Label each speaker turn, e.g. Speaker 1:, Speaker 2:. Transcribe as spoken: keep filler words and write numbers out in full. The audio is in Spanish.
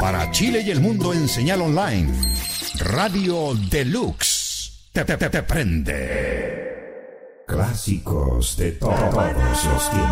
Speaker 1: Para Chile y el mundo en señal online. Radio Deluxe. Te, te, te, te prende. Clásicos de todos los tiempos.